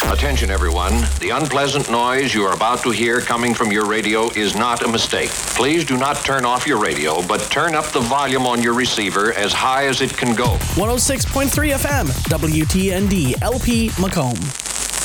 Attention, everyone. The unpleasant noise you are about to hear coming from your radio is not a mistake. Please do not turn off your radio, but turn up the volume on your receiver as high as it can go. 106.3 FM, WTND, LP Macomb.